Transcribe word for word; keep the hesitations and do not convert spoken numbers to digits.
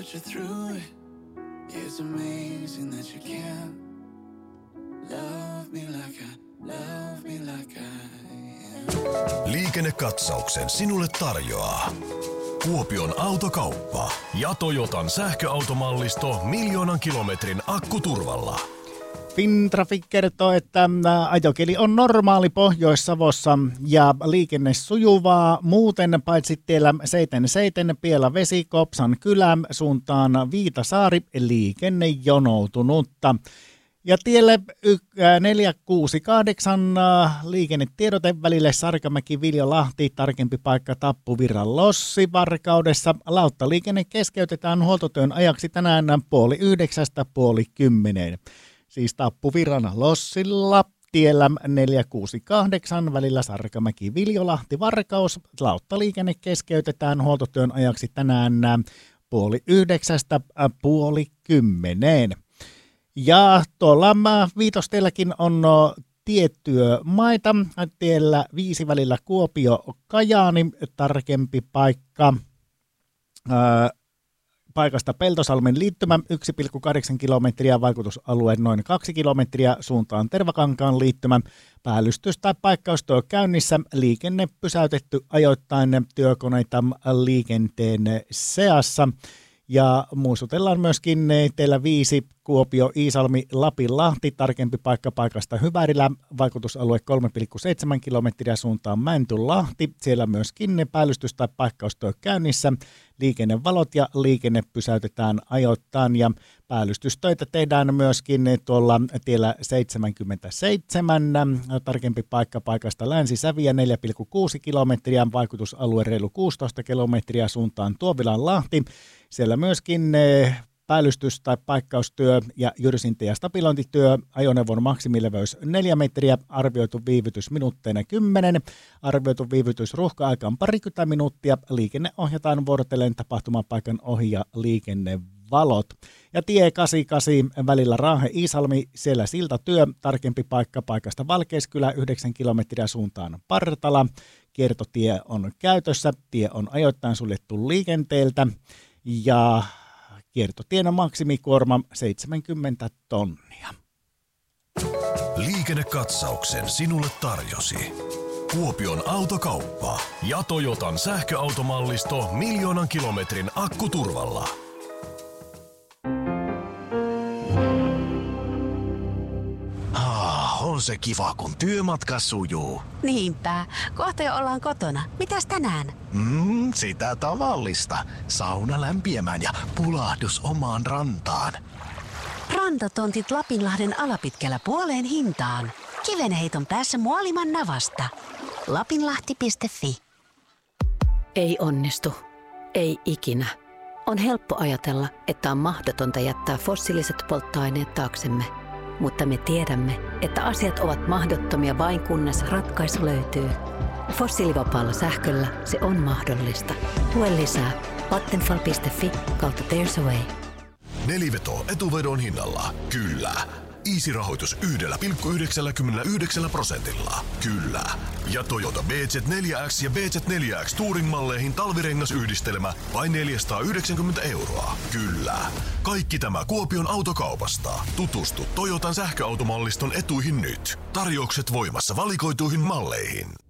put you through it. It's amazing that you can love me like I, love me like I am. Liikennekatsauksen sinulle tarjoaa Kuopion autokauppa ja Toyotan sähköautomallisto miljoonan kilometrin akkuturvalla. Fintraffic kertoo, että ajokeli on normaali Pohjois-Savossa ja liikenne sujuvaa. Muuten paitsi tiellä seitsemänkymmentäseitsemän Piela Vesi Kopsan kylä suuntaan Viitasaari liikenne jonoutunutta. Ja tielle neljä kuusi kahdeksan liikennetiedote välille Sarkamäki Viljolahti, tarkempi paikka Tappuvirran Lossi Varkaudessa. Lauttaliikenne keskeytetään huoltotyön ajaksi tänään puoli yhdeksästä puoli kymmeneen. Siis Tappuvirran Lossilla tiellä neljä kuusi kahdeksan välillä Sarkamäki Viljolahti Varkaus. Lauttaliikenne keskeytetään huoltotyön ajaksi tänään puoli yhdeksästä puoli kymmeneen. Ja tuolla Viitosteelläkin on tiettyömaita. Tiellä viisi välillä Kuopio Kajaani, tarkempi paikka ää, paikasta Peltosalmen liittymä yksi pilkku kahdeksan kilometriä, vaikutusalue noin kaksi kilometriä, suuntaan Tervakankaan liittymä, päällystys- tai paikkaustyö käynnissä, liikenne pysäytetty ajoittain työkoneita liikenteen seassa. Ja muistutellaan myöskin teillä viisi Kuopio, Iisalmi, Lapin, Lahti, tarkempi paikka paikasta Hyvärillä, vaikutusalue kolme pilkku seitsemän kilometriä suuntaan Mäntylahti, siellä myöskin päällystys- tai paikkaustyö käynnissä, liikennevalot ja liikenne pysäytetään ajoittain ja päällystystöitä tehdään myöskin tuolla tiellä seitsemänkymmentäseitsemän, tarkempi paikka paikasta Länsi-Säviä neljä pilkku kuusi kilometriä, vaikutusalue reilu kuusitoista kilometriä suuntaan Tuovilan Lahti, siellä myöskin päällystys- tai paikkaustyö ja jyrsintä- ja stabilointityö, ajoneuvon maksimileveys neljä metriä, arvioitu viivytys minuutteina kymmenen, arvioitu viivytys ruuhka-aika on parikymmentä minuuttia, liikenne ohjataan vuorotellen tapahtumapaikan ohi ja liikennevalot. Ja tie kahdeksankymmentäkahdeksan välillä Raahe-Iisalmi, siellä siltatyö, tarkempi paikka paikasta Valkeiskylä yhdeksän kilometriä suuntaan Partala, kiertotie on käytössä, tie on ajoittain suljettu liikenteeltä ja kiertotien maksimikuorma seitsemänkymmentä tonnia. Liikennekatsauksen sinulle tarjosi Kuopion autokauppa ja Toyotan sähköautomallisto miljoonan kilometrin akkuturvalla. Ah, on se kiva, kun työmatka sujuu. Niinpä. Kohta jo ollaan kotona. Mitäs tänään? Mm, sitä tavallista. Sauna lämpiämään ja pulahdus omaan rantaan. Rantatontit Lapinlahden alapitkällä puoleen hintaan. Kivenheiton päässä Muoliman navasta. lapinlahti piste fi. Ei onnistu. Ei ikinä. On helppo ajatella, että on mahdotonta jättää fossiiliset polttoaineet taaksemme. Mutta me tiedämme, että asiat ovat mahdottomia vain kunnes ratkaisu löytyy. Fossiilivapaalla sähköllä se on mahdollista. Tue lisää vattenfall piste fi kautta There's a Way. Neliveto etuvedon hinnalla. Kyllä. Easy-rahoitus yhdellä pilkku yhdeksänkymmentäyhdeksän prosentilla. Kyllä. Ja Toyota B Z neljä X ja B Z neljä X Touring-malleihin talvirengasyhdistelmä vain neljäsataayhdeksänkymmentä euroa. Kyllä. Kaikki tämä Kuopion autokaupasta. Tutustu Toyotan sähköautomalliston etuihin nyt. Tarjoukset voimassa valikoituihin malleihin.